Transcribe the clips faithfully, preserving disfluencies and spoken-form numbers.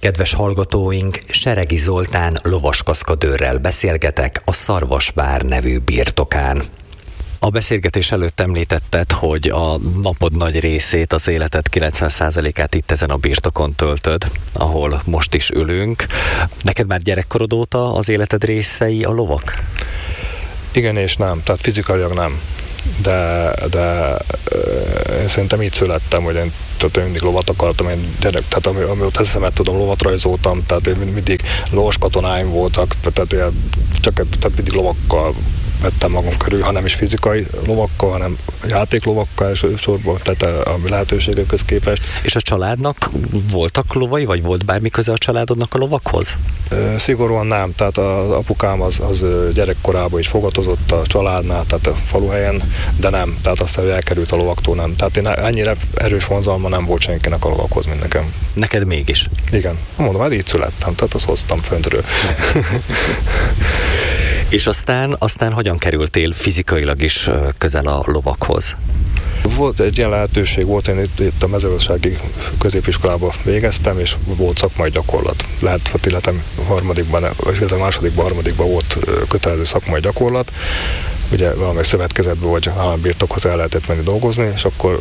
Kedves hallgatóink, Seregi Zoltán lovaskaszkadőrrel beszélgetek a Szarvasvár nevű birtokán. A beszélgetés előtt említetted, hogy a napod nagy részét, az életed kilencven százalékát itt ezen a birtokon töltöd, ahol most is ülünk. Neked már gyerekkorod óta az életed részei a lovak? Igen és nem, tehát fizikailag nem. De, de én szerintem így születtem, hogy én, tehát én mindig lovat akartam, én gyerek, tehát ami, ami ott eszemet tudom, lovat rajzoltam, tehát én mindig lovas katonáim voltak, tehát, én csak, tehát mindig lovakkal vettem magam körül, ha nem is fizikai lovakkal, hanem játéklovakkal és sorban, tehát a lehetőségekhez képest. És a családnak voltak lovai, vagy volt bármi köze a családodnak a lovakhoz? Szigorúan nem, tehát az apukám az, az gyerekkorában is fogatozott a családnál, tehát a faluhelyen, de nem, tehát aztán, hogy elkerült a lovaktól, nem. Tehát én ennyire erős vonzalma nem volt senkinek a lovakhoz, mint nekem. Neked mégis? Igen, mondom, hát így születtem, tehát azt hoztam föntről. És aztán, aztán hogyan kerültél fizikailag is közel a lovakhoz? Volt egy ilyen lehetőség, volt, én itt, itt a mezőgazdasági középiskolában végeztem, és volt szakmai gyakorlat. Lehet, hogy életem harmadikban, vagy a másodikban, harmadikban volt kötelező szakmai gyakorlat. Ugye valamelyik szövetkezetben vagy állambirtokhoz el lehetett menni dolgozni, és akkor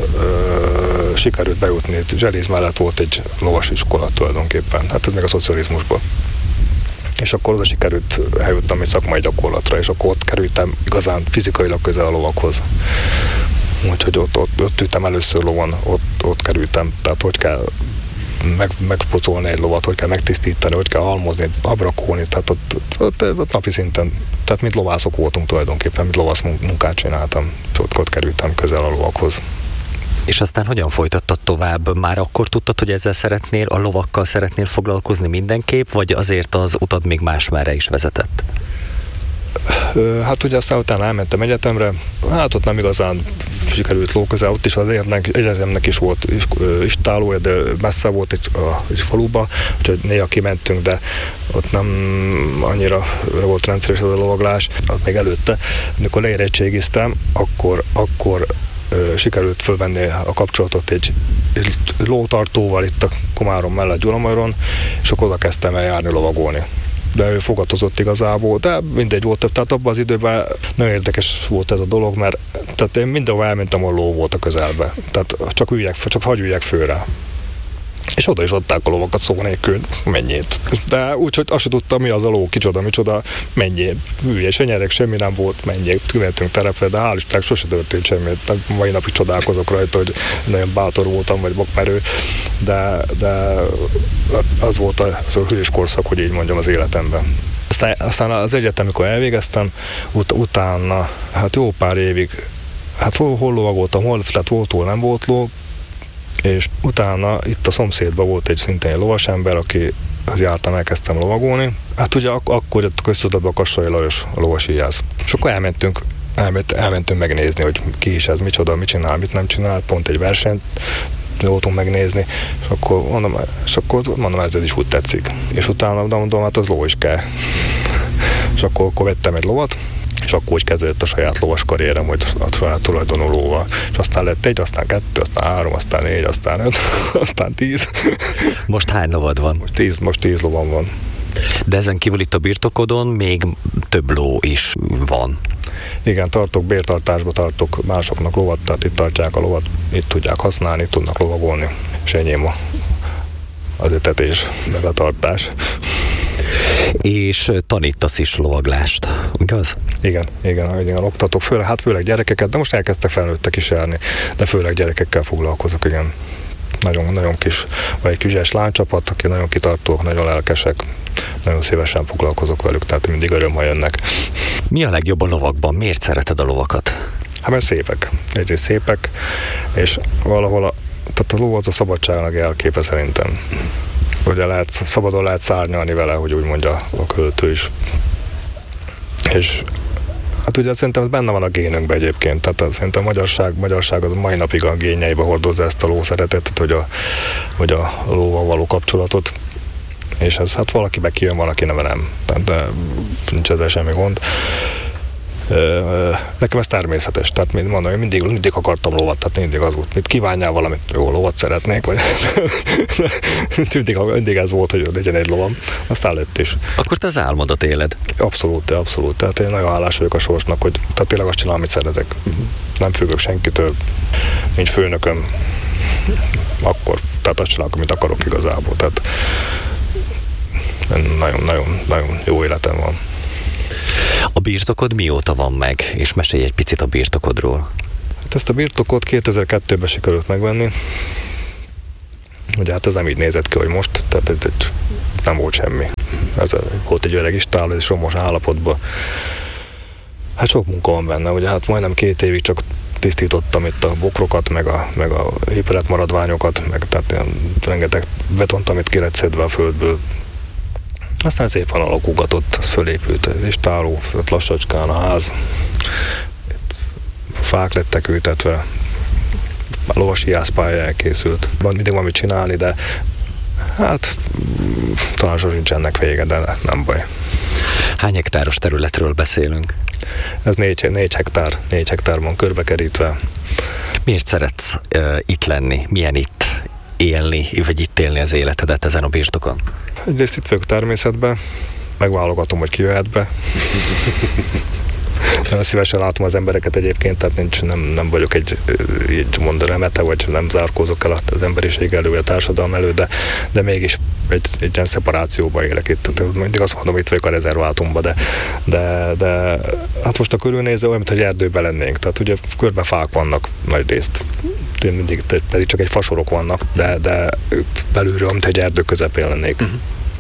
ö, sikerült bejutni. Zseléz mellett volt egy lovasiskola tulajdonképpen, hát ez még a szocializmusban. És akkor oda sikerült, eljuttam egy szakmai gyakorlatra, és akkor ott kerültem igazán fizikailag közel a lovakhoz. Úgyhogy ott, ott, ott ültem először lovon, ott, ott kerültem, tehát hogy kell meg, megpocolni egy lovat, hogy kell megtisztítani, hogy kell halmozni, abrakolni, tehát ott, ott, ott, ott napi szinten, tehát mint lovászok voltunk tulajdonképpen, mint lovasz munkát csináltam, ott, ott kerültem közel a lovakhoz. És aztán hogyan folytattad tovább? Már akkor tudtad, hogy ezzel szeretnél, a lovakkal szeretnél foglalkozni mindenképp, vagy azért az utad még másmerre is vezetett? Hát ugye aztán utána elmentem egyetemre, hát ott nem igazán sikerült lóközel, ott is az egyetemnek is volt istálója, de messze volt egy, a, egy faluba, úgyhogy néha kimentünk, de ott nem annyira volt rendszeres az a lovaglás, ott még előtte. Amikor leérettségiztem, akkor, akkor sikerült fölvenni a kapcsolatot egy, egy lótartóval itt a Komárom mellett Gyulamaron, és akkor oda kezdtem el járni lovagolni. De ő fogatozott igazából, de mindegy volt, tehát abban az időben nagyon érdekes volt ez a dolog, mert tehát én mindenhol elmentem, ahol ló volt a közelbe, tehát csak üljek, csak hagyj üljek főre. És oda is adták a lovakat szó nélkül, menjét. De úgyhogy azt sem tudtam, mi az a ló, kicsoda, micsoda, menjét. Hülye, se nyerek, semmi nem volt, menjét. Kimentünk terepre, de hál' Istennek sose történt semmi. Mai napig csodálkozok rajta, hogy nagyon bátor voltam, vagy vakmerő, de, de az volt az a hős korszak, hogy így mondjam, az életemben. Aztán, aztán az egyetem, amikor elvégeztem, ut- utána, hát jó pár évig, hát hol, hol lovagoltam, hol, tehát volt, hol nem volt ló, és utána itt a szomszédban volt egy szintén egy lovasember, aki az jártam, elkezdtem lovagolni. Hát ugye ak- akkor jött köztudatba a Kassai Lajos, a lovasíjász. És akkor elmentünk, elment, elmentünk megnézni, hogy ki is ez, micsoda, mit csinál, mit nem csinál, pont egy versenyt voltunk megnézni, és akkor mondom, és akkor mondom, ez is úgy tetszik. És utána mondom, hát az ló is kell. És akkor, akkor vettem egy lovat, és akkor úgy kezdődött a saját lovas karrierem, hogy a saját tulajdonú lóval. És aztán lett egy, aztán kettő, aztán három, aztán négy, aztán öt, aztán tíz. Most hány lovad van? Most tíz, most tíz lovam van. De ezen kívül itt a birtokodon még több ló is van. Igen, tartok, bértartásba tartok másoknak lovat, tehát itt tartják a lovat, itt tudják használni, tudnak lovagolni. És enyém az etetés, meg a tartás. És tanítasz is lovaglást, igaz? Igen, igen, igen, oktatok, főleg, hát főleg gyerekeket, de most elkezdtek felnőttek is járni, de főleg gyerekekkel foglalkozok, igen. Nagyon, nagyon kis, vagy egy ügyes lánycsapat, aki nagyon kitartók, nagyon lelkesek, nagyon szívesen foglalkozok velük, tehát mindig öröm, ha jönnek. Mi a legjobb a lovakban? Miért szereted a lovakat? Hát mert szépek, egyrészt szépek, és valahol a, tehát a ló az a szabadságnak jelképe szerintem. Ugye lehet, szabadon lehet szárnyalni vele, hogy úgy mondja a költő is. És hát ugye szerintem benne van a génünkben egyébként, tehát szerintem a magyarság, magyarság az mai napig a génjeibe hordozza ezt a lószeretetet, hogy a, hogy a lóval való kapcsolatot. És ez hát valakibe kijön, valaki nem, nem. Tehát de nincs ezzel semmi gond. Nekem ez természetes, tehát mint mondom, én mindig, mindig akartam lovat, tehát mindig az volt, mit kívánjál valamit, jó, lovat szeretnék, vagy mindig, mindig ez volt, hogy legyen egy lovam, aztán lett is. Akkor te az álmodat éled? Abszolút, abszolút, tehát én nagyon hálás vagyok a sorsnak, hogy tehát tényleg azt csinálom, amit szeretek. Uh-huh. Nem függök senkitől, nincs főnököm, akkor, tehát azt csinálok, amit akarok igazából, tehát nagyon-nagyon jó életem van. A birtokod mióta van meg? És mesélj egy picit a birtokodról. Hát ezt a birtokot kétezer-kettőben sikerült megvenni. Ugye hát ez nem így nézett ki, hogy most, tehát egy, egy, nem volt semmi. Ez volt egy öreg istáló, és romos állapotban. Hát sok munka van benne, ugye hát majdnem két évig csak tisztítottam itt a bokrokat, meg a, meg a épületmaradványokat, meg tehát ilyen rengeteg betont, amit ki lett szedve a földből. Aztán szépen alakulgatott, az fölépült az istáló, ott lassacskán a ház, fák lettek ültetve, a lovasi jászpálya elkészült. Van mindig valamit csinálni, de hát talán sosincs ennek vége, de nem baj. Hány hektáros területről beszélünk? Ez négy, négy hektár, négy hektár van körbekerítve. Miért szeretsz uh, itt lenni? Milyen itt élni, vagy itt élni az életedet ezen a birtokon? Egyrészt itt vagyok természetben, megválogatom, hogy ki jöhet be. Nagyon szívesen látom az embereket egyébként, tehát nincs, nem, nem vagyok egy, így mondani, remete, vagy nem zárkózok el az emberiség elő, a társadalom elő, de, de mégis egy, egy ilyen szeparációban élek itt. Tehát mindig azt mondom, itt vagyok a rezervátumban, de, de, de hát most a körülnézve olyan, mint hogy erdőben lennénk. Tehát ugye körbe fák vannak nagy részt. Mindig pedig csak egy fasorok vannak, de, de belülről, mint egy erdő közepén lennék. Uh-huh.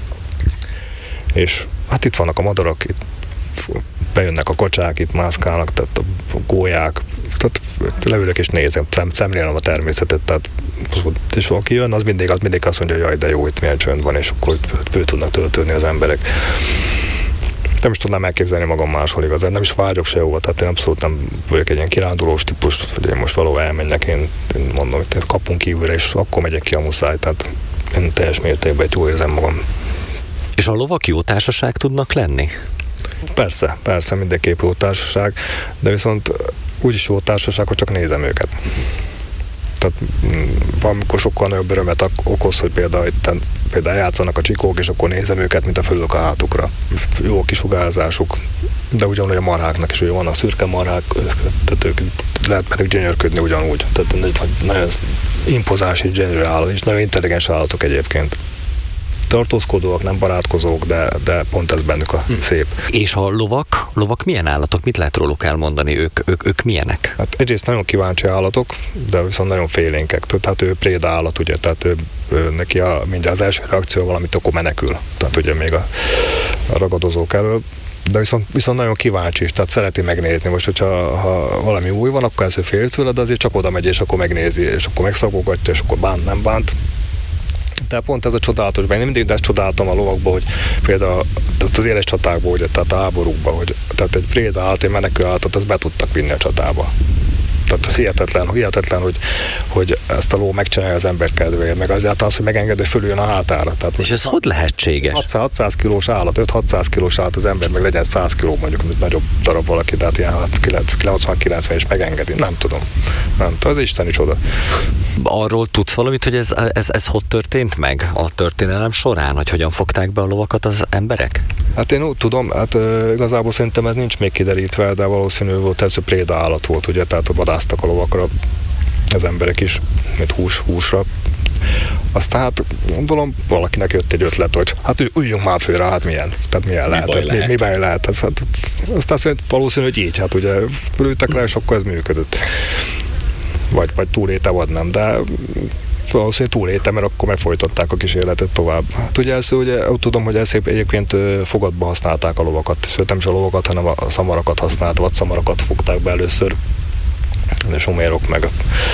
És hát itt vannak a madarak, itt bejönnek a kocsák, itt mászkálnak, tehát a gólyák, tehát leülök és nézem, szem, szemlélem a természetet, tehát és aki jön, az mindig, az mindig azt mondja, hogy jaj, de jó, itt milyen csönd van, és akkor föl, föl tudnak töltődni az emberek. Nem is tudnám elképzelni magam máshol igazán, nem is vágyok sehova, tehát én abszolút nem vagyok egy ilyen kirándulós típus, hogy én most valahol elmenjek, én, én mondom, hogy kapunk kívülre, és akkor megyek ki a muszáj, tehát én teljes mértékben jól érzem magam. És a lovak jó társaság tudnak lenni? Persze, persze, mindenképp jó társaság, de viszont úgyis jó társaság, hogy csak nézem őket. Tehát valamikor sokkal nagyobb örömet okoz, hogy például itt például játszanak a csikók, és akkor nézem őket, mint a fölök a hátukra. Jó a kisugárzásuk, de ugyanúgy a marháknak is, hogy vannak szürke marhák, tehát ők lehet bennük gyönyörködni ugyanúgy. Tehát nagyon impozás és gyönyörű állat, és nagyon intelligens állatok egyébként. Tartózkodóak, nem barátkozók, de, de pont ez bennük a szép. És a lovak? Lovak milyen állatok? Mit lehet róluk elmondani? Ők, ők, ők milyenek? Hát egyrészt nagyon kíváncsi állatok, de viszont nagyon félénkek. Tehát ő préda állat, ugye, tehát ő, ő, neki a, mindjárt az első reakció valamit, akkor menekül. Tehát ugye még a, a ragadozók elől. De viszont, viszont nagyon kíváncsi is, tehát szereti megnézni. Most, hogyha ha valami új van, akkor először fél tőle, de azért csak oda megy, és akkor megnézi, és akkor megszagogatja, és akkor bánt, nem bánt. Tehát pont ez a csodálatos benne. Én mindig de ezt csodáltam a lovakban, hogy például az éles csatákban, ugye, tehát a háborúkban, hogy tehát egy préda állat, egy menekül állatot, azt be tudtak vinni a csatába. Tehát ez hihetetlen, hihetetlen hogy, hogy ezt a ló megcsinálja az ember kedvéért, meg azért az, hogy megenged, hogy fölüljön a hátára. Tehát és ez hogy lehetséges? hatszáz kilós állat, öt-hatszáz kilós állat az ember, meg legyen száz kiló mondjuk, mint nagyobb darab valaki, tehát ilyen kilencven-kilencven is megengedi. Nem tudom. Nem tudom, ez isteni csoda. Arról tudsz valamit, hogy ez, ez, ez hogy történt meg a történelem során, hogy hogyan fogták be a lovakat az emberek? Hát én úgy tudom, hát uh, igazából szerintem ez nincs még kiderítve, de valószínű volt, ez a préda állat volt, ugye, tehát a vadásztak a lovakra az emberek is, mint hús, húsra. Aztán hát gondolom valakinek jött egy ötlet, hogy hát üljünk már főre, hát milyen, tehát milyen mi lehet, ez, lehet. Mi, mi baj lehet ez, hát, aztán szerint valószínű, hogy így, hát ugye ültek rá, és akkor ez működött. Vagy, vagy túlélte, vagy nem, de valószínűleg túlélte, mert akkor megfolytatták a kísérletet tovább. Hát ugye ezt ugye tudom, hogy ezt egyébként fogatba használták a lovakat, sőt nem is a lovakat, hanem a szamarakat használt, vadszamarakat fogták be először, a sumérok meg a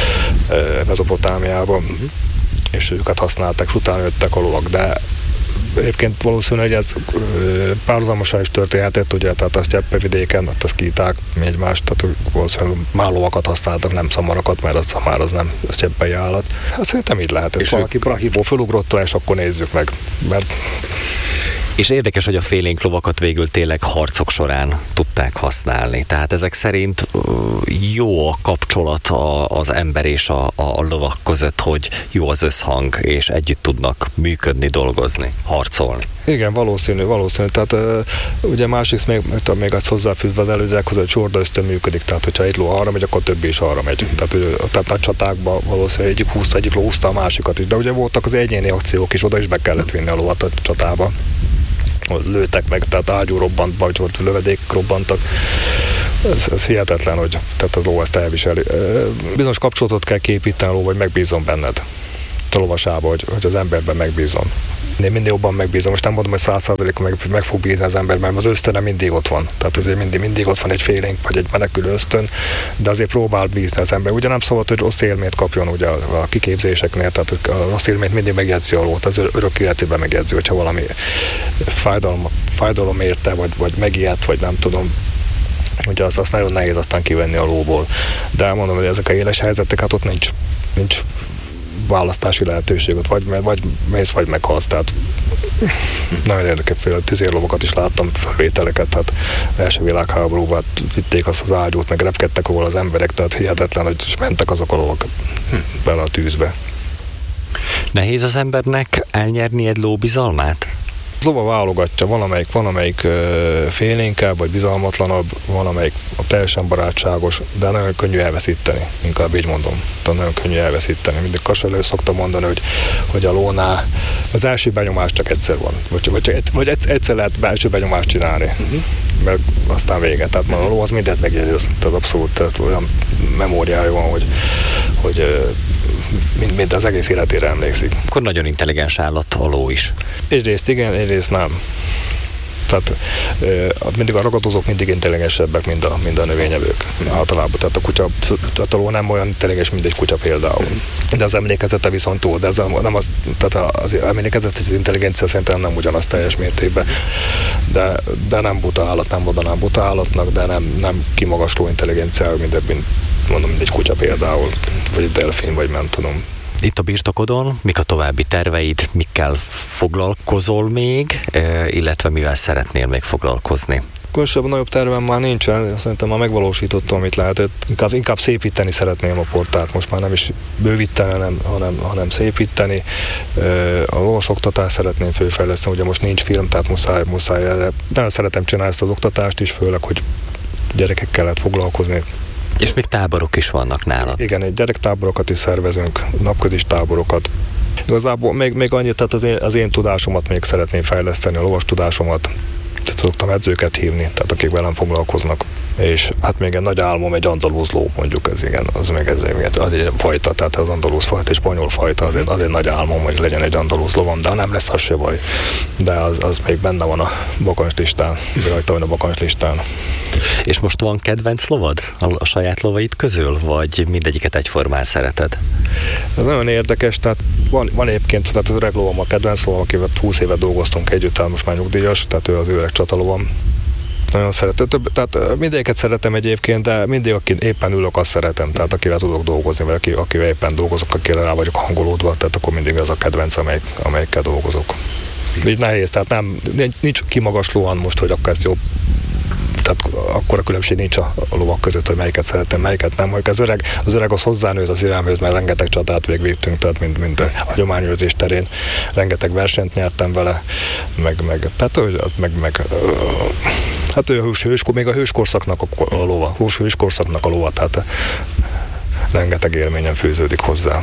Mezopotámiában, uh-huh. és őket használták, és utána jöttek a lovak, de egyébként valószínűleg, hogy ez párhuzamosan is történhetett, ugye, tehát a sztyeppvidéken, azt kínták egymást, tehát valószínűleg már lovakat használtak, nem szamarakat, mert a szamár az nem sztyeppei állat. Hát szerintem így lehetett. És valaki brahiból fölugrott rá, és akkor nézzük meg, mert És érdekes, hogy a félénk lovakat végül tényleg harcok során tudták használni. Tehát ezek szerint jó a kapcsolat az ember és a, a lovak között, hogy jó az összhang, és együtt tudnak működni, dolgozni, harcolni. Igen, valószínű, valószínű. Tehát uh, ugye másik még, még azt hozzáfűzve az előzőekhoz, hogy csorda ösztön működik, tehát hogyha egy ló arra megy, akkor többi is arra megy. Tehát, tehát nagy csatákban valószínűleg egyik húzta, egyik ló húzta a másikat is. De ugye voltak az egyéni akciók is, oda is be kellett vinni a lovat a csatába. Lőttek meg, tehát ágyú robbant, vagy ott lövedék robbantak. Ez, ez hihetetlen, hogy tehát a ló ezt elviseli. Bizonyos kapcsolatot kell képíteni a ló, hogy megbízom benned. A lovasába, hogy, hogy az emberben megbízom. Én mindig jobban megbízom. Most nem mondom, hogy száz százalékon meg, meg fog bízni az emberben, mert az ösztöne mindig ott van. Tehát azért mindig, mindig ott van egy félénk, vagy egy menekülő ösztön, de azért próbál bízni az ember. Ugye nem szabad, hogy rossz élményt kapjon ugye a, a kiképzéseknél, tehát a rossz élményt mindig megjegyzi a lót, az örök életében megjegyzi, hogyha valami fájdalom, fájdalom érte, vagy, vagy megijedt, vagy nem tudom, ugye azt, azt nagyon nehéz aztán kivenni a lóból. De mondom, hogy ezek a éles helyzetek, hát ott nincs, nincs választási lehetőséget, vagy, vagy mész, vagy meghalsz, tehát nagyon érdekes fél tüzérlovakat is láttam, felvételeket, tehát első világháborúban vitték azt az ágyút, meg repkedtek ahol az emberek, tehát hihetetlen, hogy mentek azok a lovak bele a tűzbe. Nehéz az embernek elnyerni egy ló bizalmát? A lova válogatja, valamelyik, valamelyik uh, félénkebb, vagy bizalmatlanabb, valamelyik teljesen barátságos, de nagyon könnyű elveszíteni, inkább így mondom. Tehát nagyon könnyű elveszíteni. Mindig Kaselő szokta mondani, hogy, hogy a lónál az első benyomás csak egyszer van, vagy, vagy, csak, vagy egyszer lehet első benyomást csinálni, uh-huh. mert aztán vége. Tehát a ló az mindent megjegyez, tehát abszolút tehát olyan memóriája van, hogy, hogy mind, mind az egész életére emlékszik. Akkor nagyon intelligens állat a ló is. Egyrészt igen, egyrészt nem. Tehát e, mindig a ragadozók mindig intelligensebbek, mint a, mint a növényevők. Általában, tehát a kutya, tehát a ló nem olyan intelligens, mint egy kutya például. De az emlékezete viszont túl, de ez a, nem az, tehát az emlékezet és az intelligencia szerintem nem ugyanaz teljes mértékben. De, de nem buta állat, nem mondanám buta állatnak, de nem, nem kimagasló intelligenciájú, mint, mint, mondom, mint egy kutya például, vagy egy delfin, vagy nem tudom. Itt a birtokodon, mik a további terveid, mikkel foglalkozol még, illetve mivel szeretnél még foglalkozni? Különösebben nagyobb tervem már nincsen, szerintem már megvalósítottam, amit lehetett. Inkább, inkább szépíteni szeretném a portát, most már nem is bővíteni, hanem, hanem, hanem szépíteni. A lovas oktatást szeretném fölfejleszteni, ugye most nincs film, tehát muszáj, muszáj erre. Nagyon szeretem csinálni ezt az oktatást is, főleg, hogy gyerekekkel lehet foglalkozni. És még táborok is vannak nálad. Igen, egy gyerektáborokat is szervezünk, napközis táborokat. Igazából még, még annyit, tehát az én, az én tudásomat még szeretném fejleszteni, a lovas tudásomat. Tehát szoktam edzőket hívni, tehát akik velem foglalkoznak. És hát még egy nagy álmom egy andalúz ló, mondjuk ez igen, az még ez, az egy fajta, tehát az andalúz fajta és spanyol fajta, az egy, az egy nagy álmom, hogy legyen egy andalúz lovam, de nem lesz, az se baj. De az, az még benne van a bakancslistán, rajta van a bakancslistán. És most van kedvenc lovad a, a saját lovaid közül, vagy mindegyiket egyformán szereted? Ez nagyon érdekes, tehát van, van egyébként, tehát az öreg lovam a kedvenc lovam, akivel húsz évet dolgoztunk együtt, tehát most már nyugdíjas, tehát ő az öreg csatalovam. Nagyon szeretem. Tehát mindegyiket szeretem egyébként, de mindig, aki éppen ülök, azt szeretem. Tehát akivel tudok dolgozni, vagy aki, akivel éppen dolgozok, akivel rá vagyok hangolódva, tehát akkor mindig az a kedvenc, amelyik, amelyikkel dolgozok. Így nehéz, tehát nem, nincs kimagaslóan most, hogy akkor ezt jobb. Tehát akkora különbség nincs a, a lovak között, hogy melyiket szeretem, melyiket nem. Hogy az öreg, az öreg az hozzánőz az szívemhöz, mert rengeteg csatát végigvittünk, tehát mind, mind a hagyományőrzés terén rengeteg versenyt nyertem vele, meg, meg, hát, meg, meg hát ő a hős, hős, még a hőskorszaknak a, a lova, hős, hőskorszaknak a lova, tehát rengeteg élményen fűződik hozzá.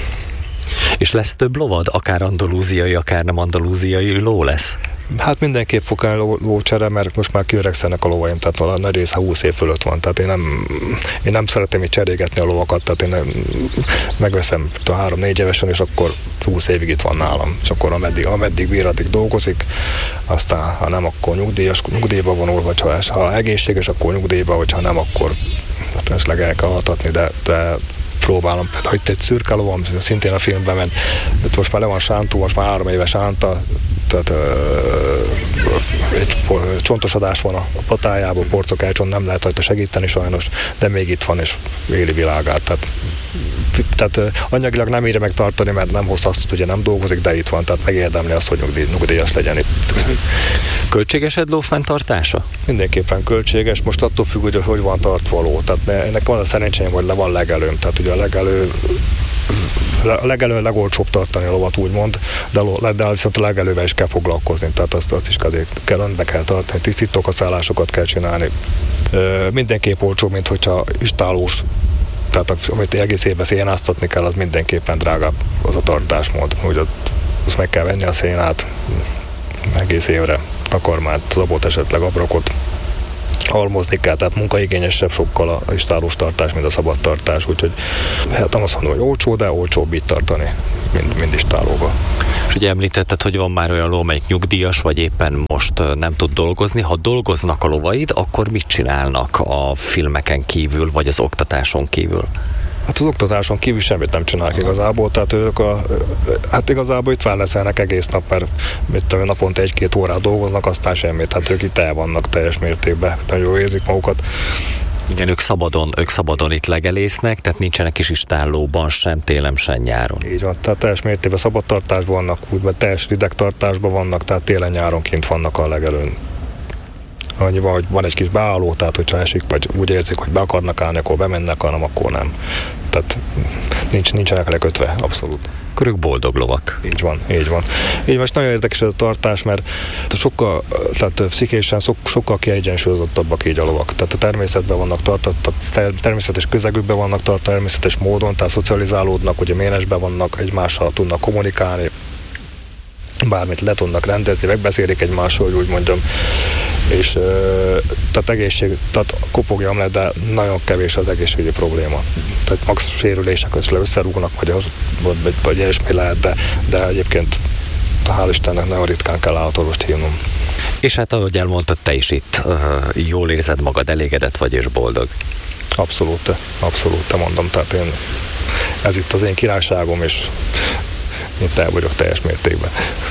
És lesz több lovad? Akár andalúziai, akár nem andalúziai ló lesz? Hát mindenképp fog állni ló, lócsere, mert most már kiöregszenek a lovaim, tehát a nagy része húsz év fölött van, tehát én nem, én nem szeretem így cserégetni a lovakat, tehát én nem, megveszem három-négy évesen, és akkor húsz évig itt van nálam, és akkor ameddig, ameddig bír, addig dolgozik, aztán ha nem, akkor nyugdíjas, nyugdíjba vonul, vagy ha, ha egészséges, akkor nyugdíjba, vagy ha nem, akkor hát esetleg el kell altatni, de, de próbálom. Ha itt egy szürke lovam, szintén a filmben ment, most már le van sántó, most már három éves sánta, tehát egy csontosodás van a patájában, porcokácsont, nem lehet rajta segíteni sajnos, de még itt van és éli világát. Tehát, tehát anyagilag nem írja meg tartani, mert nem hozza azt, ugye nem dolgozik, de itt van, tehát megérdemli azt, hogy nyugdíj, nyugdíjas legyen itt. Költséges egy ló fenntartása? Mindenképpen költséges, most attól függ, hogy hogy van tartva a ló. Tehát ennek van a szerencsém, hogy le van legelőm, tehát ugye a legelő a legelő legolcsóbb tartani a lovat, úgymond, de, de viszont a legelővel is kell foglalkozni, tehát azt, azt is azért kell, be kell tartani, tisztítókaszállásokat kell csinálni. Ö, mindenképp olcsóbb, mint hogyha istálós, tehát amit egész évben szénáztatni kell, az mindenképpen drágább az a tartásmód, hogy ott, azt meg kell venni a szénát egész évre, takarmányt, zabot, esetleg abrakot, halmozni kell, tehát munkaigényesebb sokkal a istálós tartás, mint a szabad tartás, úgyhogy hát nem azt mondom, hogy olcsó, de olcsóbb itt tartani, mint, mint istálóba. És ugye említetted, hogy van már olyan ló, amelyik nyugdíjas, vagy éppen most nem tud dolgozni. Ha dolgoznak a lovaid, akkor mit csinálnak a filmeken kívül, vagy az oktatáson kívül? Hát az oktatáson kívül semmit nem csinálnak igazából, tehát ők a, hát igazából itt felleszelnek egész nap, mert mit tudom, naponta egy-két órát dolgoznak, aztán semmit, hát ők itt el vannak teljes mértékben, nagyon jól érzik magukat. Igen, ők szabadon, ők szabadon itt legelésznek, tehát nincsenek is istállóban sem télen, sem nyáron. Így van, tehát teljes mértékben szabadtartásban vannak, úgyben teljes ridegtartásban vannak, tehát télen-nyáron kint vannak a legelőn. Annyi van, hogy van egy kis beálló, tehát hogyha esik, vagy úgy érzik, hogy be akarnak állni, akkor bemennek, hanem akkor nem. Tehát nincs, nincsenek lekötve, abszolút. Akkor ők boldog lovak. Így van, így van. Így most nagyon érdekes ez a tartás, mert sokkal, tehát pszichésen sokkal kiegyensúlyozottabbak így a lovak. Tehát a természetben vannak tartottak, természetes közegükben vannak tartva, természetes módon, tehát szocializálódnak, ugye ménesben vannak, egymással tudnak kommunikálni, bármit le tudnak rendezni, megbeszélik egymással, hogy úgy mondjam, és tehát egészség, tehát kopogjam le, de nagyon kevés az egészségügyi probléma. Tehát max sérülések közül összerúgnak, vagy, vagy, vagy ilyesmi lehet, de, de egyébként hál' Istennek nagyon ritkán kell állatorvost hívnom. És hát ahogy elmondtad, te is itt uh, jól érzed magad, elégedett vagy és boldog. Abszolút, abszolút, te mondom, tehát én, ez itt az én királyságom, és itt el vagyok teljes mértékben.